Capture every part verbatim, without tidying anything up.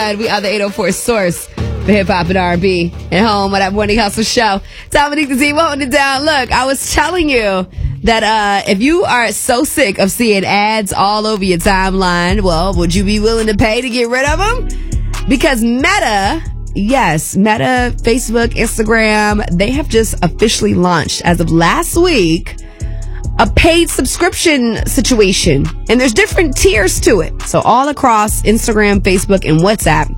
We are the eight oh four Source for hip hop and R and B, and home of that morning hustle show. Dominique the Diva holding it down. Look, I was telling you that uh, if you are so sick of seeing ads all over your timeline, well, would you be willing to pay to get rid of them? Because Meta, yes, Meta, Facebook, Instagram, they have just officially launched as of last week a paid subscription situation. And there's different tiers to it. So all across Instagram, Facebook, and WhatsApp,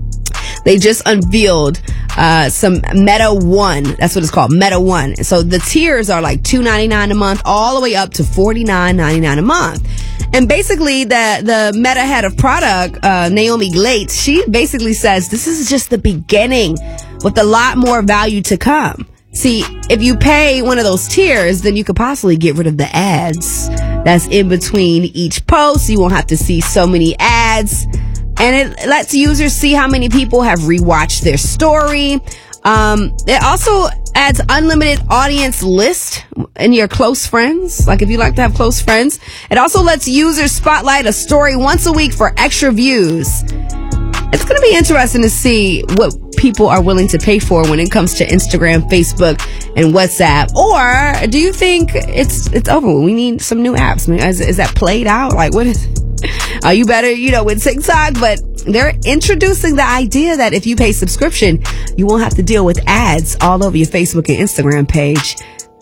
they just unveiled uh, some Meta One. That's what it's called, Meta One. So the tiers are like two ninety-nine a month all the way up to forty-nine ninety-nine a month. And basically, the, the Meta head of product, uh, Naomi Glait, she basically says this is just the beginning with a lot more value to come. See, if you pay one of those tiers, then you could possibly get rid of the ads that's in between each post. You won't have to see so many ads. And it lets users see how many people have rewatched their story. Um, it also adds unlimited audience list in your close friends. Like if you like to have close friends. It also lets users spotlight a story once a week for extra views. It's going to be interesting to see what people are willing to pay for when it comes to Instagram, Facebook, and WhatsApp. Or do you think it's it's over? We need some new apps. I mean, is, is that played out? Like, what is... Are you better, you know, with TikTok? But they're introducing the idea that if you pay subscription, you won't have to deal with ads all over your Facebook and Instagram page.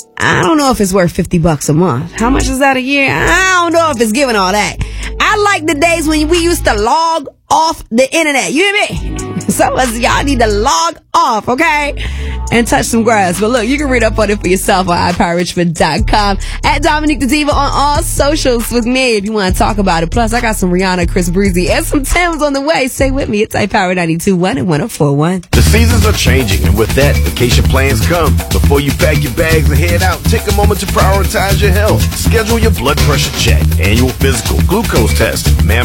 I don't know if it's worth fifty bucks a month. How much is that a year? I don't know if it's giving all that. I like the days when we used to log off the internet. You hear me? Some of us, y'all need to log off, okay? And touch some grass. But look, you can read up on it for yourself on i power richmond dot com. At Dominique the Diva on all socials with me if you want to talk about it. Plus, I got some Rihanna, Chris Breezy, and some Tims on the way. Stay with me. It's iPower ninety-two point one and one oh four point one. The seasons are changing, and with that, vacation plans come. Before you pack your bags and head out, take a moment to prioritize your health. Schedule your blood pressure check, annual physical, glucose test, mammogram